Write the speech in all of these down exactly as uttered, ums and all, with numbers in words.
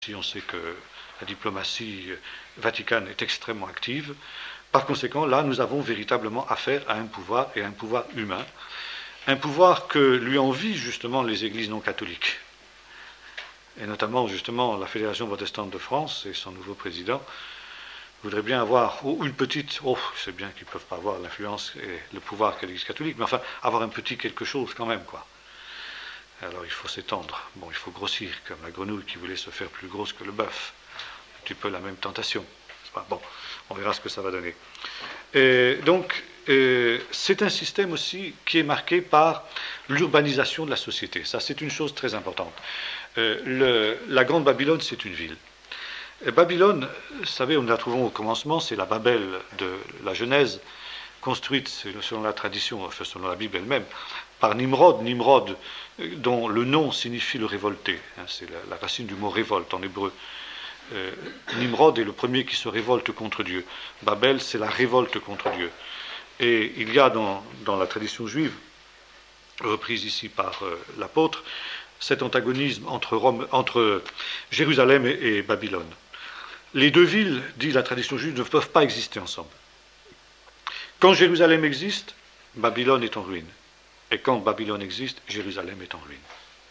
Si on sait que la diplomatie vaticane est extrêmement active, par conséquent, là, nous avons véritablement affaire à un pouvoir, et à un pouvoir humain, un pouvoir que lui envient justement les églises non catholiques, et notamment justement la Fédération protestante de France et son nouveau président voudraient bien avoir ou une petite, oh, c'est bien qu'ils ne peuvent pas avoir l'influence et le pouvoir que l'Église catholique, mais enfin, avoir un petit quelque chose quand même, quoi. Alors il faut s'étendre. Bon, il faut grossir, comme la grenouille qui voulait se faire plus grosse que le bœuf. Un petit peu la même tentation. Bon, on verra ce que ça va donner. Et donc, euh, c'est un système aussi qui est marqué par l'urbanisation de la société. Ça, c'est une chose très importante. Euh, le, la Grande Babylone, c'est une ville. Et Babylone, vous savez, nous la trouvons au commencement, c'est la Babel de la Genèse, construite, selon la tradition, enfin selon la Bible elle-même, par Nimrod, Nimrod, dont le nom signifie le révolté. Hein, c'est la, la racine du mot révolte en hébreu. Euh, Nimrod est le premier qui se révolte contre Dieu. Babel, c'est la révolte contre Dieu. Et il y a dans, dans la tradition juive, reprise ici par euh, l'apôtre, cet antagonisme entre, Rome, entre Jérusalem et, et Babylone. Les deux villes, dit la tradition juive, ne peuvent pas exister ensemble. Quand Jérusalem existe, Babylone est en ruine. Et quand Babylone existe, Jérusalem est en ruine.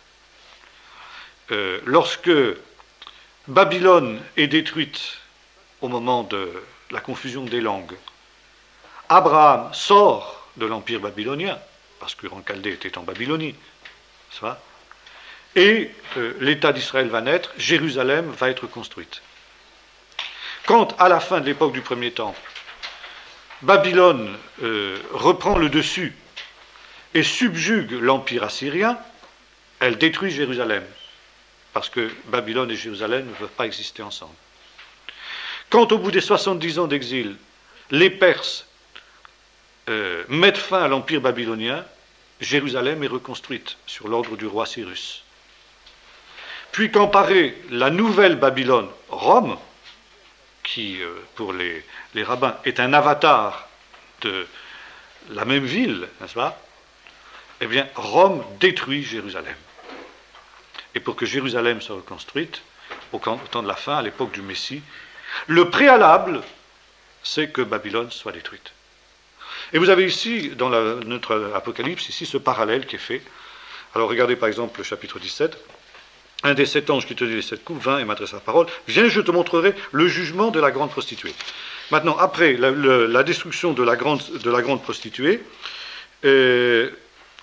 Euh, lorsque Babylone est détruite au moment de la confusion des langues, Abraham sort de l'empire babylonien, parce que Ur-en-Chaldée était en Babylonie, ça va, et euh, l'État d'Israël va naître, Jérusalem va être construite. Quand, à la fin de l'époque du premier temple, Babylone euh, reprend le dessus et subjugue l'empire assyrien, elle détruit Jérusalem, parce que Babylone et Jérusalem ne peuvent pas exister ensemble. Quand, au bout des soixante-dix ans d'exil, les Perses euh, mettent fin à l'empire babylonien, Jérusalem est reconstruite sur l'ordre du roi Cyrus. Puis quand paraît la nouvelle Babylone, Rome, qui, euh, pour les, les rabbins, est un avatar de la même ville, n'est-ce pas? Eh bien, Rome détruit Jérusalem. Et pour que Jérusalem soit reconstruite, au temps de la fin, à l'époque du Messie, le préalable, c'est que Babylone soit détruite. Et vous avez ici, dans la, notre Apocalypse, ici, ce parallèle qui est fait. Alors, regardez par exemple le chapitre dix-sept. Un des sept anges qui tenait les sept coupes vint et m'adressa la parole. Viens, je te montrerai le jugement de la grande prostituée. Maintenant, après la, la, la destruction de la grande, de la grande prostituée, euh,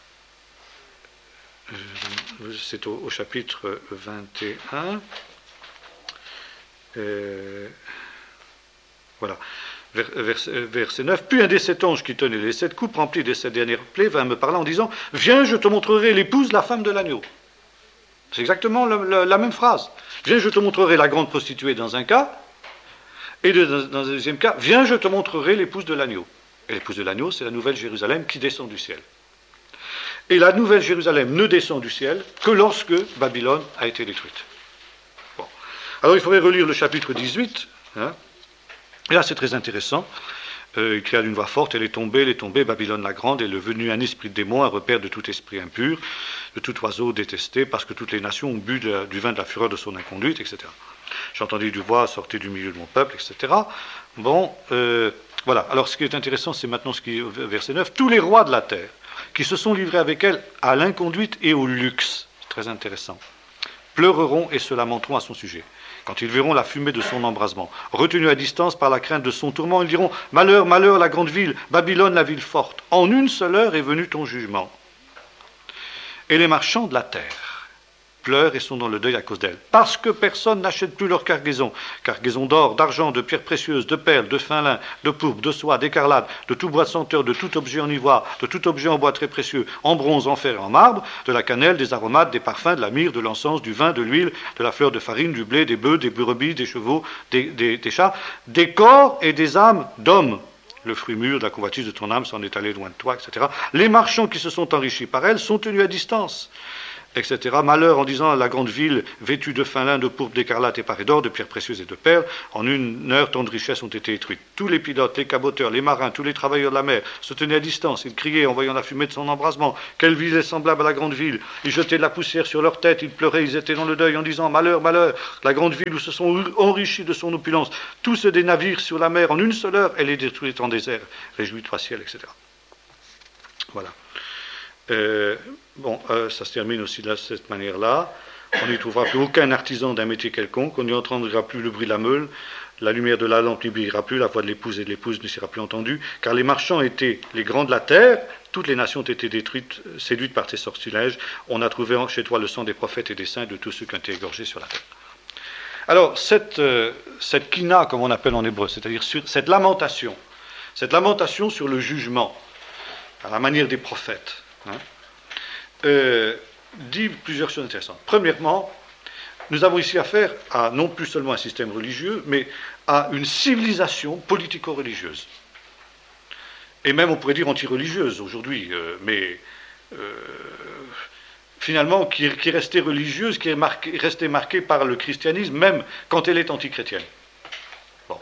c'est au, au chapitre vingt et un. Euh, voilà. Verset, verset neuf. Puis un des sept anges qui tenait les sept coupes remplies des sept dernières plaies vint me parler en disant: viens, je te montrerai l'épouse, la femme de l'agneau. C'est exactement la, la, la même phrase. Viens, je te montrerai la grande prostituée dans un cas, et de, dans, dans un deuxième cas, viens, je te montrerai l'épouse de l'agneau. Et l'épouse de l'agneau, c'est la nouvelle Jérusalem qui descend du ciel. Et la nouvelle Jérusalem ne descend du ciel que lorsque Babylone a été détruite. Bon. Alors il faudrait relire le chapitre dix-huit. Hein. Et là, c'est très intéressant. Euh, il cria d'une voix forte: elle est tombée, elle est tombée, Babylone la grande, elle est venue un esprit de démon, un repère de tout esprit impur, de tout oiseau détesté, parce que toutes les nations ont bu de, du vin de la fureur de son inconduite, et cetera. J'ai entendu du voix sortir du milieu de mon peuple, et cetera. Bon, euh, voilà. Alors, ce qui est intéressant, c'est maintenant ce qui est verset neuf. Tous les rois de la terre qui se sont livrés avec elle à l'inconduite et au luxe, c'est très intéressant, pleureront et se lamenteront à son sujet. Quand ils verront la fumée de son embrasement, retenus à distance par la crainte de son tourment, ils diront: malheur, malheur, la grande ville, Babylone, la ville forte. En une seule heure est venu ton jugement. Et les marchands de la terre pleurent et sont dans le deuil à cause d'elle, parce que personne n'achète plus leur cargaison, cargaison d'or, d'argent, de pierres précieuses, de perles, de fin lin, de pourpre, de soie, d'écarlate, de tout bois de senteur, de tout objet en ivoire, de tout objet en bois très précieux, en bronze, en fer et en marbre, de la cannelle, des aromates, des parfums, de la myrrhe, de l'encens, du vin, de l'huile, de la fleur de farine, du blé, des bœufs, des brebis, des chevaux, des, des, des chats, des corps et des âmes d'hommes. Le fruit mûr de la convoitise de ton âme s'en est allé loin de toi, et cetera. Les marchands qui se sont enrichis par elle sont tenus à distance. et cetera. Malheur en disant à la grande ville, vêtue de fin lin, de pourpre, d'écarlate et parée d'or, de pierres précieuses et de perles, en une heure, tant de richesses ont été détruites. Tous les pilotes, les caboteurs, les marins, tous les travailleurs de la mer se tenaient à distance. Ils criaient en voyant la fumée de son embrasement. Quelle ville est semblable à la grande ville? Ils jetaient de la poussière sur leur tête, ils pleuraient, ils étaient dans le deuil en disant, malheur, malheur, la grande ville où se sont enrichis de son opulence. Tous des navires sur la mer en une seule heure, elle est détruite en désert, réjouie trois ciels, et cetera. Voilà. Euh, bon, euh, ça se termine aussi de cette manière-là. On n'y trouvera plus aucun artisan d'un métier quelconque, on n'y entendra plus le bruit de la meule, la lumière de la lampe n'y brillera plus, la voix de l'épouse et de l'épouse ne sera plus entendue, car les marchands étaient les grands de la terre, toutes les nations ont été détruites, séduites par tes sortilèges, on a trouvé chez toi le sang des prophètes et des saints, de tous ceux qui ont été égorgés sur la terre. Alors, cette, euh, cette kina, comme on appelle en hébreu, c'est-à-dire sur, cette lamentation, cette lamentation sur le jugement, à la manière des prophètes, hein, euh, dit plusieurs choses intéressantes. Premièrement, nous avons ici affaire à non plus seulement un système religieux, mais à une civilisation politico-religieuse. Et même, on pourrait dire, anti-religieuse aujourd'hui, euh, mais euh, finalement, qui, qui est restée religieuse, qui est marquée, restée marquée par le christianisme, même quand elle est anti-chrétienne. Bon.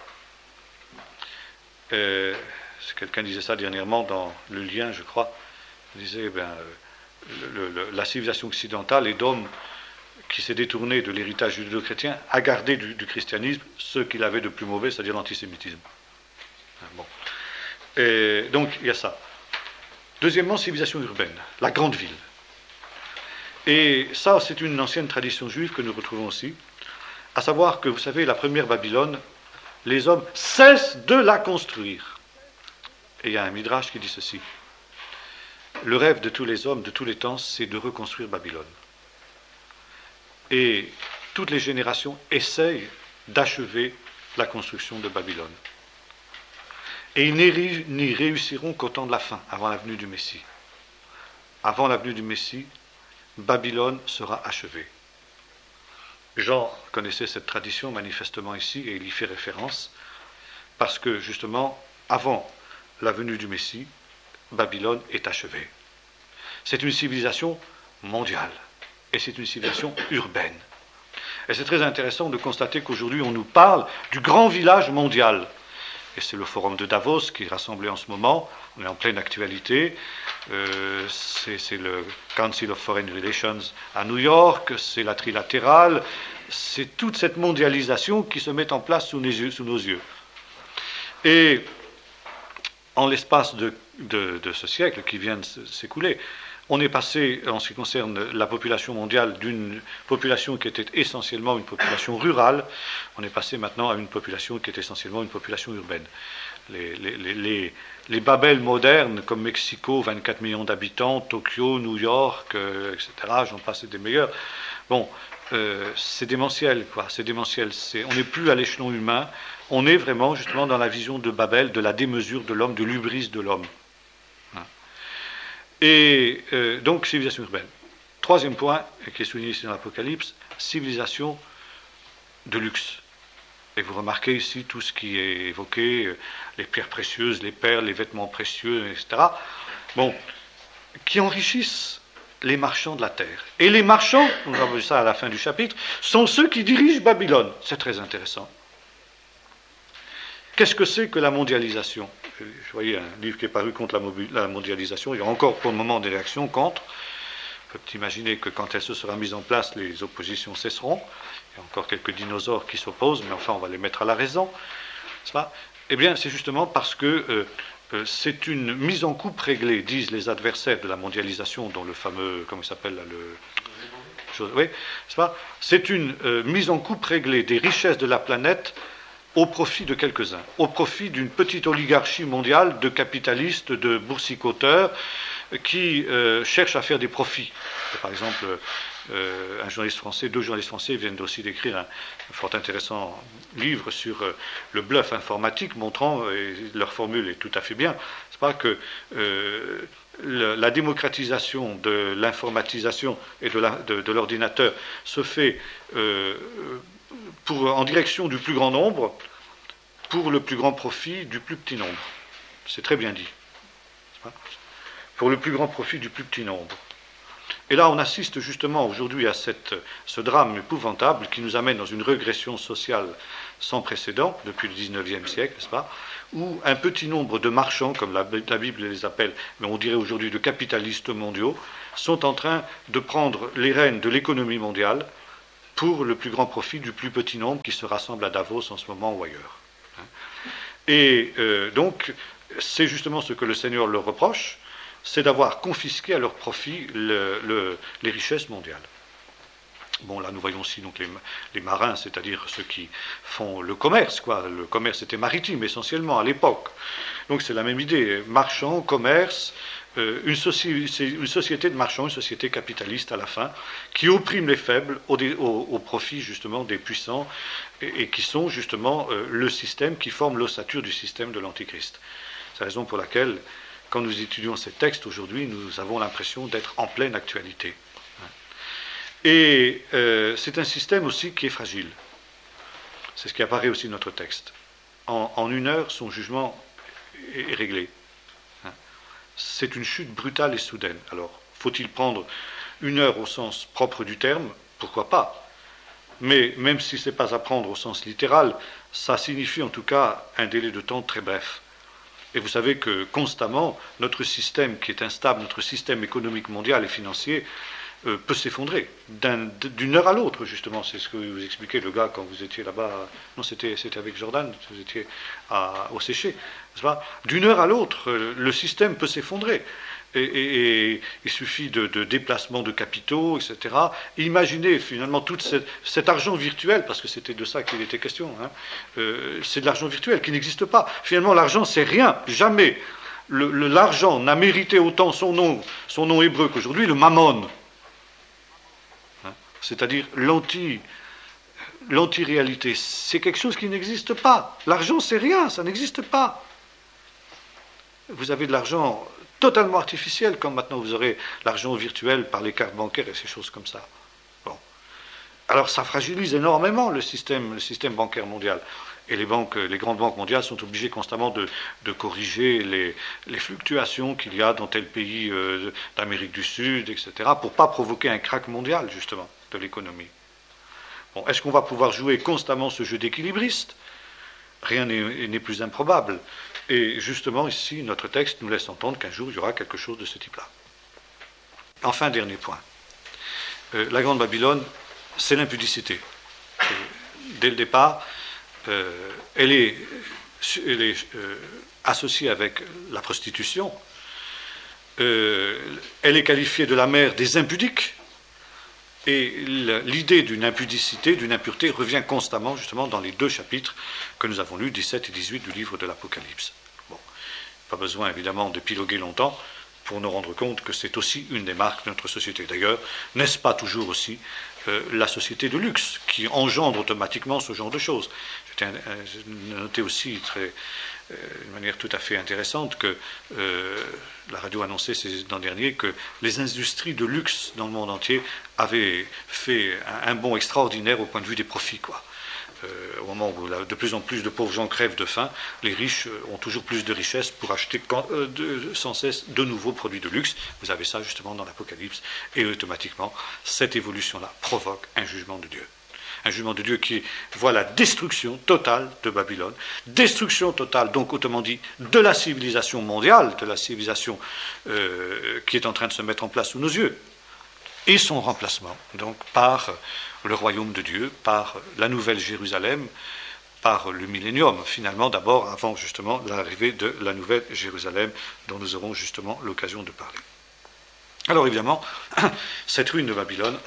Euh, quelqu'un disait ça dernièrement dans Le Lien, je crois. Il disait, ben, le, le, la civilisation occidentale est d'hommes qui s'est détourné de l'héritage judéo-chrétien, a gardé du, du christianisme ce qu'il avait de plus mauvais, c'est-à-dire l'antisémitisme. Bon. Et donc, il y a ça. Deuxièmement, civilisation urbaine, la grande ville. Et ça, c'est une ancienne tradition juive que nous retrouvons aussi, à savoir que, vous savez, la première Babylone, les hommes cessent de la construire. Et il y a un midrash qui dit ceci. Le rêve de tous les hommes, de tous les temps, c'est de reconstruire Babylone. Et toutes les générations essayent d'achever la construction de Babylone. Et ils n'y réussiront qu'au temps de la fin, avant la venue du Messie. Avant la venue du Messie, Babylone sera achevée. Jean connaissait cette tradition manifestement ici, et il y fait référence, parce que justement, avant la venue du Messie, Babylone est achevée. C'est une civilisation mondiale, et c'est une civilisation urbaine. Et c'est très intéressant de constater qu'aujourd'hui on nous parle du grand village mondial. Et c'est le forum de Davos qui est rassemblé en ce moment, on est en pleine actualité, euh, c'est, c'est le Council of Foreign Relations à New York, c'est la trilatérale, c'est toute cette mondialisation qui se met en place sous, yeux, sous nos yeux. Et en l'espace de, de, de ce siècle qui vient de s'écouler, on est passé, en ce qui concerne la population mondiale, d'une population qui était essentiellement une population rurale, on est passé maintenant à une population qui est essentiellement une population urbaine. Les, les, les, les, les Babel modernes, comme Mexico, vingt-quatre millions d'habitants, Tokyo, New York, euh, et cetera, j'en passe des meilleurs. Bon, euh, c'est démentiel, quoi, c'est démentiel. C'est, on n'est plus à l'échelon humain, on est vraiment justement dans la vision de Babel, de la démesure de l'homme, de l'hubris de l'homme. Et euh, donc, civilisation urbaine. Troisième point, qui est souligné ici dans l'Apocalypse, civilisation de luxe. Et vous remarquez ici tout ce qui est évoqué, euh, les pierres précieuses, les perles, les vêtements précieux, et cetera. Bon, qui enrichissent les marchands de la terre. Et les marchands, on a vu ça à la fin du chapitre, sont ceux qui dirigent Babylone. C'est très intéressant. Qu'est-ce que c'est que la mondialisation ? Je voyais un livre qui est paru contre la mondialisation. Il y a encore pour le moment des réactions contre. On peut imaginer que quand elle se sera mise en place, les oppositions cesseront. Il y a encore quelques dinosaures qui s'opposent, mais enfin on va les mettre à la raison. C'est pas ? Eh bien, c'est justement parce que euh, euh, c'est une mise en coupe réglée, disent les adversaires de la mondialisation, dont le fameux, comment il s'appelle là, le... Oui, c'est pas ? C'est une euh, mise en coupe réglée des richesses de la planète au profit de quelques-uns, au profit d'une petite oligarchie mondiale de capitalistes, de boursicoteurs, qui euh, cherchent à faire des profits. Par exemple, euh, un journaliste français, deux journalistes français viennent aussi d'écrire un, un fort intéressant livre sur euh, le bluff informatique, montrant, et leur formule est tout à fait bien, c'est pas que euh, le, la démocratisation de l'informatisation et de, la, de, de l'ordinateur se fait euh, Pour, en direction du plus grand nombre, pour le plus grand profit du plus petit nombre. C'est très bien dit. Pour le plus grand profit du plus petit nombre. Et là, on assiste justement aujourd'hui à cette, ce drame épouvantable qui nous amène dans une régression sociale sans précédent, depuis le dix-neuvième siècle, n'est-ce pas, où un petit nombre de marchands, comme la, la Bible les appelle, mais on dirait aujourd'hui de capitalistes mondiaux, sont en train de prendre les rênes de l'économie mondiale pour le plus grand profit du plus petit nombre qui se rassemble à Davos en ce moment ou ailleurs. Et euh, donc, c'est justement ce que le Seigneur leur reproche, c'est d'avoir confisqué à leur profit le, le, les richesses mondiales. Bon, là, nous voyons aussi donc les, les marins, c'est-à-dire ceux qui font le commerce, quoi. Le commerce était maritime, essentiellement, à l'époque. Donc, c'est la même idée. Marchand, commerce, euh, une, soci- c'est une société de marchands, une société capitaliste, à la fin, qui opprime les faibles au, au, au profit, justement, des puissants, et, et qui sont, justement, euh, le système qui forme l'ossature du système de l'Antichrist. C'est la raison pour laquelle, quand nous étudions ces textes aujourd'hui, nous avons l'impression d'être en pleine actualité. Et euh, c'est un système aussi qui est fragile. C'est ce qui apparaît aussi dans notre texte. En, en une heure, son jugement est, est réglé. Hein. C'est une chute brutale et soudaine. Alors, faut-il prendre une heure au sens propre du terme? Pourquoi pas? Mais même si ce n'est pas à prendre au sens littéral, ça signifie en tout cas un délai de temps très bref. Et vous savez que constamment, notre système qui est instable, notre système économique mondial et financier, Euh, peut s'effondrer d'un, d'une heure à l'autre, justement. C'est ce que vous expliquez, le gars, quand vous étiez là-bas. Non, c'était, c'était avec Jordan, vous étiez à, au séché, n'est-ce pas? D'une heure à l'autre, le système peut s'effondrer. Et, et, et il suffit de, de déplacements de capitaux, et cetera. Imaginez finalement tout cette, cet argent virtuel, parce que c'était de ça qu'il était question. Hein. Euh, c'est de l'argent virtuel qui n'existe pas. Finalement, l'argent, c'est rien, jamais. Le, le, l'argent n'a mérité autant son nom, son nom hébreu qu'aujourd'hui, le mammon. C'est-à-dire l'anti, l'anti-réalité. C'est quelque chose qui n'existe pas. L'argent, c'est rien, ça n'existe pas. Vous avez de l'argent totalement artificiel, comme maintenant vous aurez l'argent virtuel par les cartes bancaires et ces choses comme ça. Bon. Alors ça fragilise énormément le système, le système bancaire mondial. Et les banques, les grandes banques mondiales sont obligées constamment de, de corriger les, les fluctuations qu'il y a dans tel pays euh, d'Amérique du Sud, et cetera, pour ne pas provoquer un krach mondial, justement, de l'économie. Bon, est-ce qu'on va pouvoir jouer constamment ce jeu d'équilibriste? Rien n'est, n'est plus improbable. Et justement, ici, notre texte nous laisse entendre qu'un jour, il y aura quelque chose de ce type-là. Enfin, dernier point. Euh, la Grande Babylone, c'est l'impudicité. Et dès le départ, Euh, elle est, elle est euh, associée avec la prostitution. Euh, elle est qualifiée de la mère des impudiques. Et l'idée d'une impudicité, d'une impureté, revient constamment justement dans les deux chapitres que nous avons lus, dix-sept et dix-huit du livre de l'Apocalypse. Bon, pas besoin évidemment d'épiloguer longtemps pour nous rendre compte que c'est aussi une des marques de notre société. D'ailleurs, n'est-ce pas toujours aussi euh, la société de luxe qui engendre automatiquement ce genre de choses? J'ai noté aussi très, euh, d'une manière tout à fait intéressante que euh, la radio annonçait ces l'an dernier que les industries de luxe dans le monde entier avaient fait un, un bond extraordinaire au point de vue des profits, quoi. Euh, au moment où là, de plus en plus de pauvres gens crèvent de faim, les riches euh, ont toujours plus de richesses pour acheter quand, euh, de, sans cesse de nouveaux produits de luxe. Vous avez ça justement dans l'Apocalypse, et automatiquement, cette évolution-là provoque un jugement de Dieu. Un jugement de Dieu qui voit la destruction totale de Babylone, destruction totale, donc autrement dit, de la civilisation mondiale, de la civilisation euh, qui est en train de se mettre en place sous nos yeux, et son remplacement, donc par le royaume de Dieu, par la nouvelle Jérusalem, par le millénium, finalement, d'abord, avant justement l'arrivée de la nouvelle Jérusalem, dont nous aurons justement l'occasion de parler. Alors évidemment, cette ruine de Babylone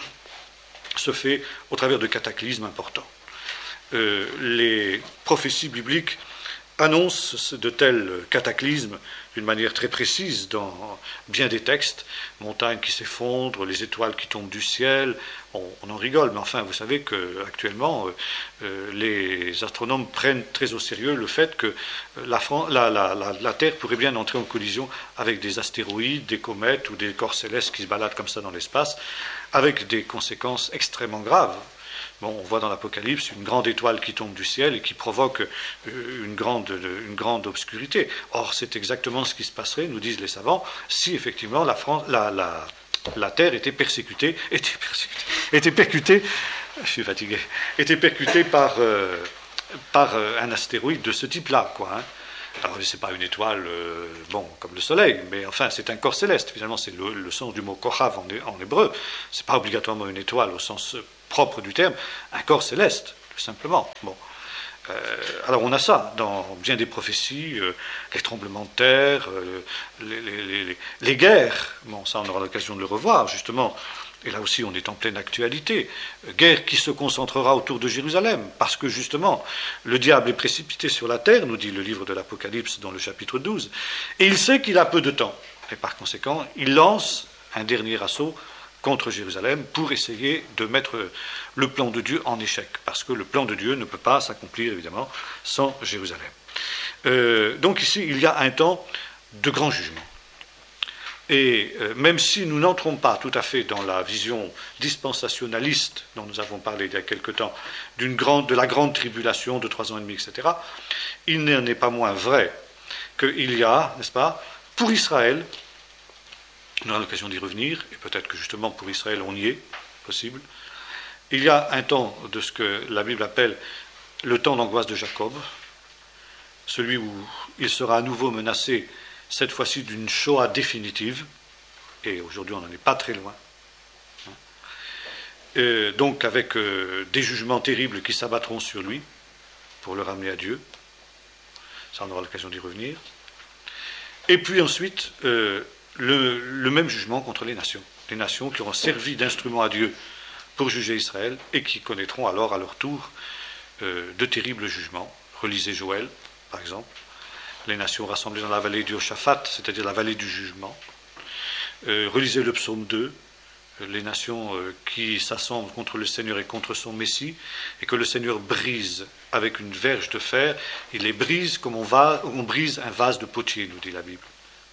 se fait au travers de cataclysmes importants. Euh, les prophéties bibliques annoncent de tels cataclysmes d'une manière très précise dans bien des textes, montagnes qui s'effondrent, les étoiles qui tombent du ciel, on, on en rigole, mais enfin vous savez qu'actuellement euh, les astronomes prennent très au sérieux le fait que la, la, la, la, la Terre pourrait bien entrer en collision avec des astéroïdes, des comètes ou des corps célestes qui se baladent comme ça dans l'espace, avec des conséquences extrêmement graves. Bon, on voit dans l'Apocalypse une grande étoile qui tombe du ciel et qui provoque une grande, une grande obscurité. Or, c'est exactement ce qui se passerait, nous disent les savants, si effectivement la, France, la, la, la terre était persécutée, était persécutée, était percutée, je suis fatigué, était percutée par, euh, par euh, un astéroïde de ce type-là, quoi. Hein. Alors, ce n'est pas une étoile, euh, bon, comme le Soleil, mais enfin, c'est un corps céleste. Finalement, c'est le, le sens du mot kohav en, en hébreu. Ce n'est pas obligatoirement une étoile au sens propre du terme, un corps céleste, tout simplement. Bon. Euh, alors, on a ça dans bien des prophéties, euh, les tremblements de terre, euh, les, les, les, les guerres. Bon, ça, on aura l'occasion de le revoir, justement. Et là aussi, on est en pleine actualité. Guerre qui se concentrera autour de Jérusalem, parce que justement, le diable est précipité sur la terre, nous dit le livre de l'Apocalypse dans le chapitre douze, et il sait qu'il a peu de temps. Et par conséquent, il lance un dernier assaut contre Jérusalem pour essayer de mettre le plan de Dieu en échec, parce que le plan de Dieu ne peut pas s'accomplir, évidemment, sans Jérusalem. Euh, donc ici, il y a un temps de grand jugement. Et euh, même si nous n'entrons pas tout à fait dans la vision dispensationaliste dont nous avons parlé il y a quelque temps, d'une grande, de la grande tribulation de trois ans et demi, et cetera, il n'en est pas moins vrai qu'il y a, n'est-ce pas, pour Israël, on aura l'occasion d'y revenir, et peut-être que justement pour Israël on y est, possible, il y a un temps de ce que la Bible appelle le temps d'angoisse de Jacob, celui où il sera à nouveau menacé cette fois-ci d'une Shoah définitive, et aujourd'hui on n'en est pas très loin, euh, donc avec euh, des jugements terribles qui s'abattront sur lui pour le ramener à Dieu, ça on aura l'occasion d'y revenir, et puis ensuite euh, le, le même jugement contre les nations, les nations qui auront servi d'instrument à Dieu pour juger Israël et qui connaîtront alors à leur tour euh, de terribles jugements. Relisez Joël par exemple, les nations rassemblées dans la vallée du Hoshaphat, c'est-à-dire la vallée du jugement. Euh, relisez le psaume deux, euh, les nations euh, qui s'assemblent contre le Seigneur et contre son Messie, et que le Seigneur brise avec une verge de fer, il les brise comme on, va, on brise un vase de potier, nous dit la Bible.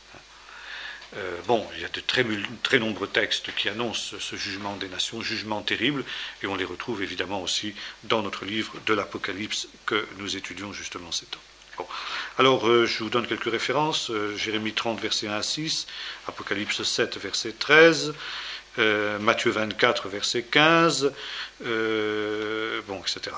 Euh, bon, il y a de très, très nombreux textes qui annoncent ce jugement des nations, jugement terrible, et on les retrouve évidemment aussi dans notre livre de l'Apocalypse que nous étudions justement ces temps. Bon. Alors, euh, je vous donne quelques références. Euh, Jérémie trente, verset un à six, Apocalypse sept, verset treize, euh, Matthieu vingt-quatre, verset quinze, euh, bon, et cetera.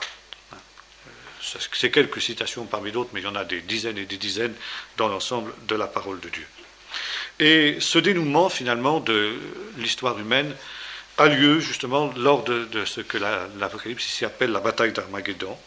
C'est quelques citations parmi d'autres, mais il y en a des dizaines et des dizaines dans l'ensemble de la parole de Dieu. Et ce dénouement, finalement, de l'histoire humaine a lieu, justement, lors de, de ce que la, l'Apocalypse ici appelle la bataille d'Armageddon.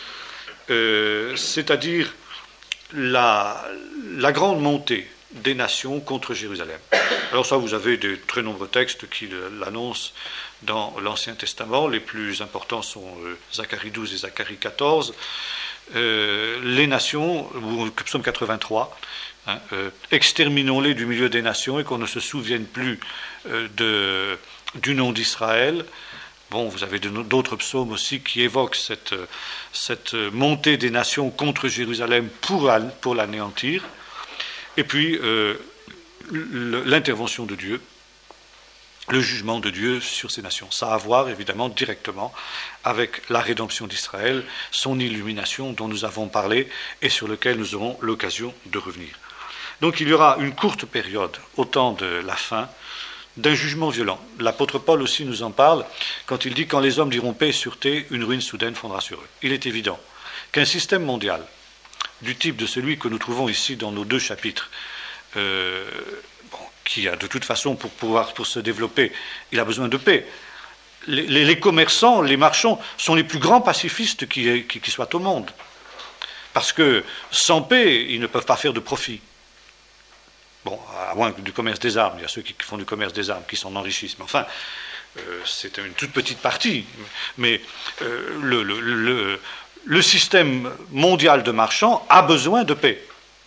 Euh, c'est-à-dire la, la grande montée des nations contre Jérusalem. Alors ça, vous avez de très nombreux textes qui l'annoncent dans l'Ancien Testament. Les plus importants sont euh, Zacharie douze et Zacharie quatorze. Euh, les nations, ou psaume quatre-vingt-trois, hein, euh, exterminons-les du milieu des nations et qu'on ne se souvienne plus euh, de, du nom d'Israël. Bon, vous avez d'autres psaumes aussi qui évoquent cette, cette montée des nations contre Jérusalem pour, pour l'anéantir. Et puis, euh, l'intervention de Dieu, le jugement de Dieu sur ces nations. Ça a à voir, évidemment, directement avec la rédemption d'Israël, son illumination dont nous avons parlé et sur lequel nous aurons l'occasion de revenir. Donc, il y aura une courte période, au temps de la fin, d'un jugement violent. L'apôtre Paul aussi nous en parle quand il dit « Quand les hommes diront paix et sûreté, une ruine soudaine fondra sur eux ». Il est évident qu'un système mondial du type de celui que nous trouvons ici dans nos deux chapitres, euh, bon, qui a de toute façon pour pouvoir pour se développer, il a besoin de paix. Les, les, les commerçants, les marchands sont les plus grands pacifistes qui, qui, qui soient au monde. Parce que sans paix, ils ne peuvent pas faire de profit. Bon, à moins que du commerce des armes, il y a ceux qui font du commerce des armes, qui s'en enrichissent, mais enfin, euh, c'est une toute petite partie. Mais euh, le, le, le, le système mondial de marchands a besoin de paix.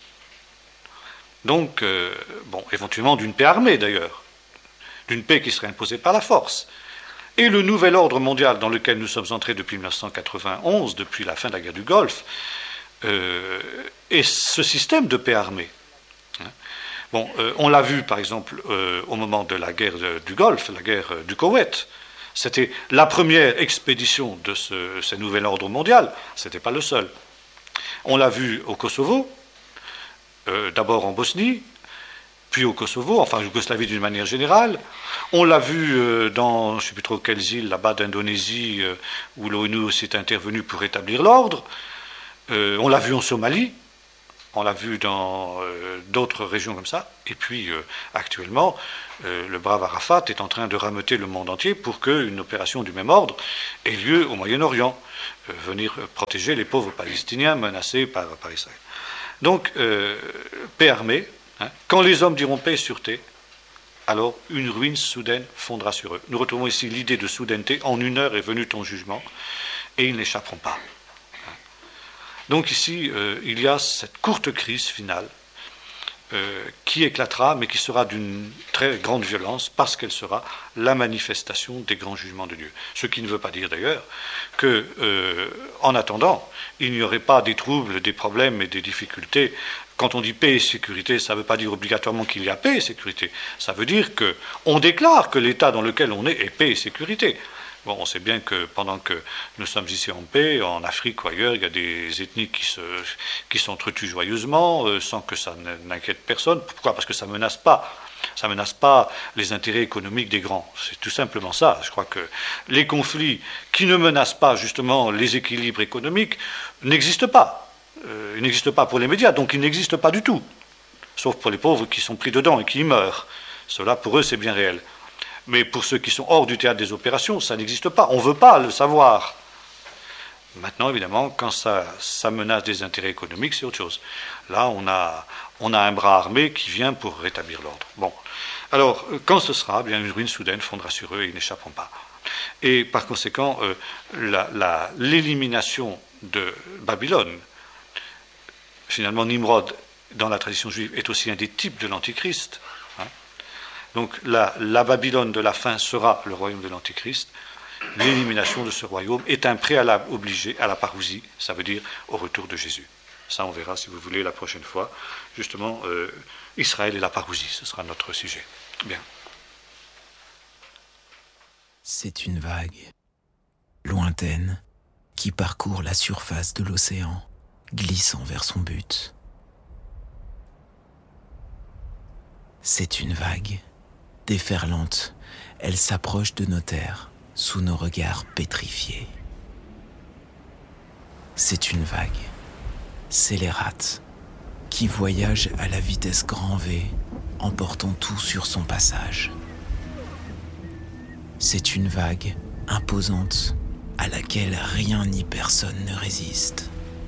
Donc, euh, bon, éventuellement d'une paix armée d'ailleurs, d'une paix qui serait imposée par la force. Et le nouvel ordre mondial dans lequel nous sommes entrés depuis mille neuf cent quatre-vingt-onze, depuis la fin de la guerre du Golfe, euh, est ce système de paix armée. Bon, euh, on l'a vu par exemple euh, au moment de la guerre de, du Golfe, la guerre euh, du Koweït. C'était la première expédition de ce, ce nouvel ordre mondial, ce n'était pas le seul. On l'a vu au Kosovo, euh, d'abord en Bosnie, puis au Kosovo, enfin en Yougoslavie d'une manière générale. On l'a vu euh, dans, je ne sais plus trop quelles îles, là-bas d'Indonésie, euh, où l'ONU s'est intervenue pour rétablir l'ordre. Euh, on l'a vu en Somalie, on l'a vu dans euh, d'autres régions comme ça. Et puis, euh, actuellement, euh, le brave Arafat est en train de rameuter le monde entier pour qu'une opération du même ordre ait lieu au Moyen-Orient, euh, venir protéger les pauvres Palestiniens menacés par, par Israël. Donc, euh, paix armée. Hein, quand les hommes diront paix et sûreté, alors une ruine soudaine fondera sur eux. Nous retrouvons ici l'idée de soudaineté. En une heure est venu ton jugement, et ils n'échapperont pas. Donc ici, euh, il y a cette courte crise finale euh, qui éclatera, mais qui sera d'une très grande violence, parce qu'elle sera la manifestation des grands jugements de Dieu. Ce qui ne veut pas dire d'ailleurs que, euh, en attendant, il n'y aurait pas des troubles, des problèmes et des difficultés. Quand on dit paix et sécurité, ça ne veut pas dire obligatoirement qu'il y a paix et sécurité. Ça veut dire qu'on déclare que l'état dans lequel on est est paix et sécurité. Bon, on sait bien que pendant que nous sommes ici en paix, en Afrique ou ailleurs, il y a des ethnies qui, se, qui s'entretuent joyeusement, euh, sans que ça n'inquiète personne. Pourquoi ? Parce que ça ne menace pas. Ça ne menace pas les intérêts économiques des grands. C'est tout simplement ça. Je crois que les conflits qui ne menacent pas justement les équilibres économiques n'existent pas. Euh, ils n'existent pas pour les médias, donc ils n'existent pas du tout. Sauf pour les pauvres qui sont pris dedans et qui y meurent. Cela, pour eux, c'est bien réel. Mais pour ceux qui sont hors du théâtre des opérations, ça n'existe pas. On ne veut pas le savoir. Maintenant, évidemment, quand ça, ça menace des intérêts économiques, c'est autre chose. Là, on a, on a un bras armé qui vient pour rétablir l'ordre. Bon. Alors, quand ce sera, eh bien, une ruine soudaine fondera sur eux et ils n'échapperont pas. Et par conséquent, euh, la, la, l'élimination de Babylone, finalement, Nimrod, dans la tradition juive, est aussi un des types de l'Antichrist. Hein. Donc, la, la Babylone de la fin sera le royaume de l'Antichrist. L'élimination de ce royaume est un préalable obligé à la parousie, ça veut dire au retour de Jésus. Ça, on verra, si vous voulez, la prochaine fois. Justement, euh, Israël et la parousie, ce sera notre sujet. Bien. C'est une vague, lointaine, qui parcourt la surface de l'océan, glissant vers son but. C'est une vague, déferlante, elle s'approche de nos terres, sous nos regards pétrifiés. C'est une vague, scélérate, qui voyage à la vitesse grand V, emportant tout sur son passage. C'est une vague imposante, à laquelle rien ni personne ne résiste.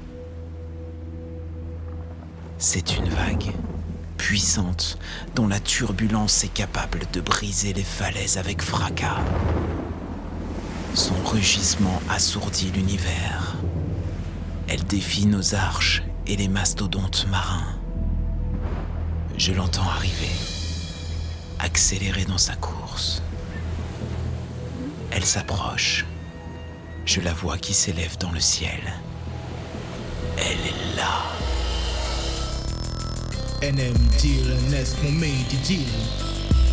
C'est une vague puissante, dont la turbulence est capable de briser les falaises avec fracas. Son rugissement assourdit l'univers. Elle défie nos arches et les mastodontes marins. Je l'entends arriver, accélérer dans sa course. Elle s'approche. Je la vois qui s'élève dans le ciel. Elle est là. N M deal, and that's mon major deal.